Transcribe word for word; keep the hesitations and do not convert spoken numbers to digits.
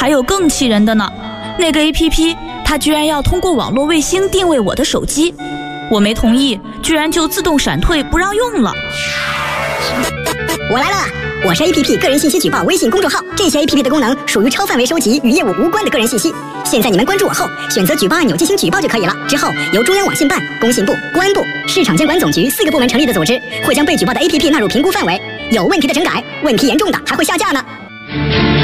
还有更气人的呢，那个 A P P 它居然要通过网络卫星定位我的手机，我没同意，居然就自动闪退不让用了。 我来了，我是 A P P 个人信息举报微信公众号，这些 A P P 的功能属于超范围收集与业务无关的个人信息。现在你们关注我后，选择举报按钮进行举报就可以了。之后由中央网信办、工信部、公安部、市场监管总局四个部门成立的组织，会将被举报的 A P P 纳入评估范围，有问题的整改，问题严重的还会下架呢。